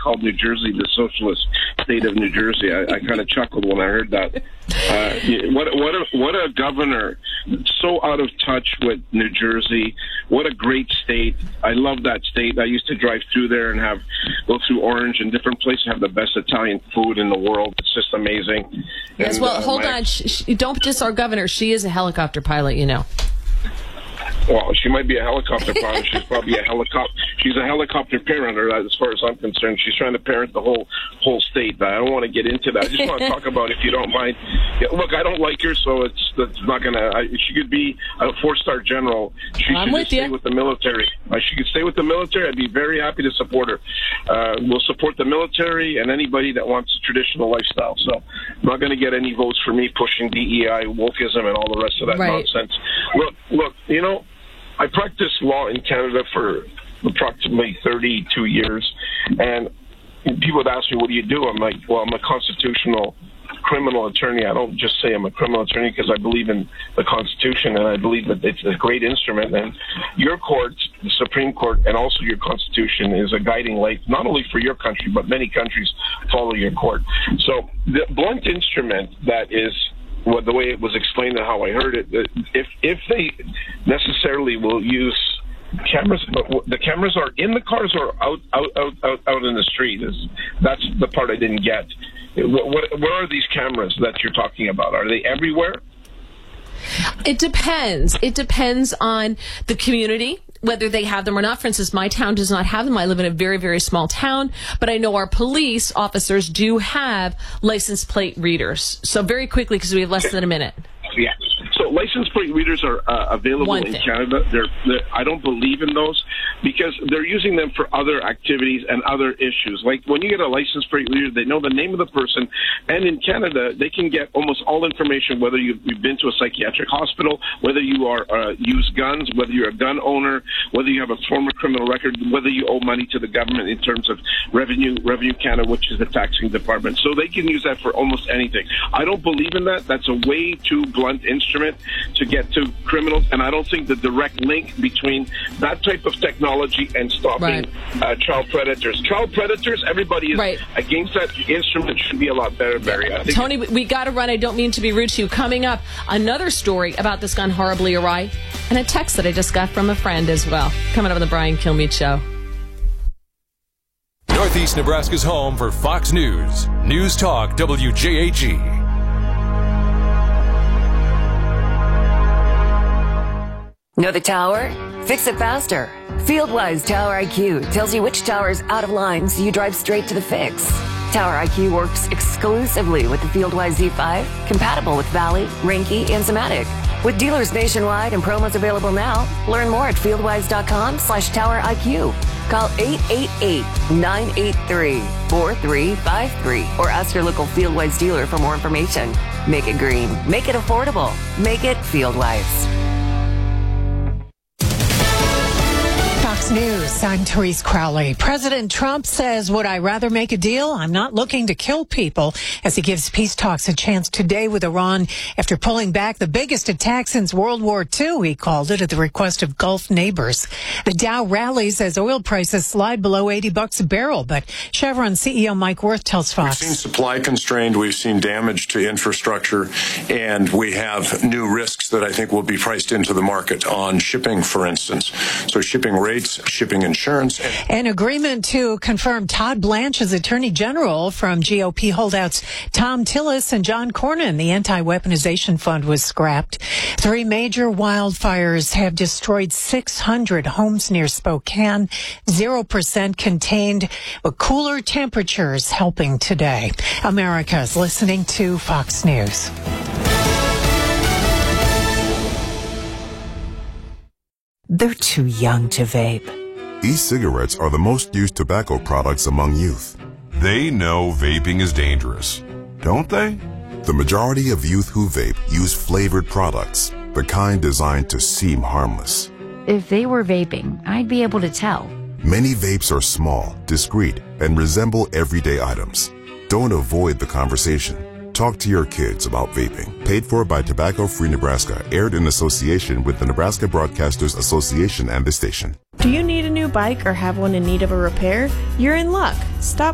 called New Jersey the socialist state of New Jersey. I kind of chuckled when I heard that. What a governor, so out of touch with New Jersey. What a great state. I love that state. I used to drive through there and go through Orange and different places, have the best Italian food in the world. It's just amazing. Yes, well, hold on. Don't diss our governor. She is a helicopter pilot, you know. Well, she might be a helicopter pilot. She's probably She's a helicopter parent, or as far as I'm concerned. She's trying to parent the whole state. I don't want to get into that. I just want to talk about, if you don't mind. Yeah, look, I don't like her, so that's not going to. She could be a 4-star general. She should just stay with the military. She could stay with the military. I'd be very happy to support her. We'll support the military and anybody that wants a traditional lifestyle. So I'm not going to get any votes for me pushing DEI, wokeism, and all the rest of that nonsense. Look, you know, I practiced law in Canada for approximately 32 years, and people would ask me, what do you do? I'm like, well, I'm a constitutional criminal attorney. I don't just say I'm a criminal attorney because I believe in the Constitution, and I believe that it's a great instrument. And your court, the Supreme Court, and also your Constitution is a guiding light, not only for your country, but many countries follow your court. So the blunt instrument that is, the way it was explained and how I heard it, if they necessarily will use cameras, the cameras are in the cars or out in the street. That's the part I didn't get. What are these cameras that you're talking about? Are they everywhere? It depends. It depends on the community, whether they have them or not. For instance, my town does not have them. I live in a very, very small town, but I know our police officers do have license plate readers. So very quickly, because we have less than a minute. Yeah. So license plate readers are available in Canada. I don't believe in those because they're using them for other activities and other issues. Like when you get a license plate reader, they know the name of the person. And in Canada, they can get almost all information, whether you've been to a psychiatric hospital, whether you use guns, whether you're a gun owner, whether you have a former criminal record, whether you owe money to the government in terms of Revenue Canada, which is the taxing department. So they can use that for almost anything. I don't believe in that. That's a way too blunt instrument to get to criminals, and I don't think the direct link between that type of technology and stopping child predators. Child predators, everybody is against that. The instrument should be a lot better, Barry. Tony, we got to run. I don't mean to be rude to you. Coming up, another story about this gone horribly awry, and a text that I just got from a friend as well. Coming up on the Brian Kilmeade Show. Northeast Nebraska's home for Fox News. News Talk WJAG. Know the tower? Fix it faster. FieldWise Tower IQ tells you which tower is out of line so you drive straight to the fix. Tower IQ works exclusively with the FieldWise Z5, compatible with Valley, Reinke, and Zematic. With dealers nationwide and promos available now, learn more at fieldwise.com/Tower IQ. Call 888-983-4353 or ask your local FieldWise dealer for more information. Make it green. Make it affordable. Make it FieldWise. Fox News, I'm Therese Crowley. President Trump says, would I rather make a deal? I'm not looking to kill people, as he gives peace talks a chance today with Iran after pulling back the biggest attack since World War II, he called it, at the request of Gulf neighbors. The Dow rallies as oil prices slide below $80 a barrel, but Chevron CEO Mike Wirth tells Fox. We've seen supply constrained, we've seen damage to infrastructure, and we have new risks that I think will be priced into the market on shipping, for instance. So shipping rates, shipping insurance. An agreement to confirm Todd Blanche as Attorney General from GOP holdouts Tom Tillis and John Cornyn. The anti-weaponization fund was scrapped. 3 major wildfires have destroyed 600 homes near Spokane. 0% contained, but cooler temperatures helping today. America's listening to Fox News. They're too young to vape. E-cigarettes are the most used tobacco products among youth. They know vaping is dangerous, don't they? The majority of youth who vape use flavored products, the kind designed to seem harmless. If they were vaping, I'd be able to tell. Many vapes are small, discreet, and resemble everyday items. Don't avoid the conversation. Talk to your kids about vaping. Paid for by Tobacco Free Nebraska. Aired in association with the Nebraska Broadcasters Association and the station. Do you need a new bike or have one in need of a repair? You're in luck. Stop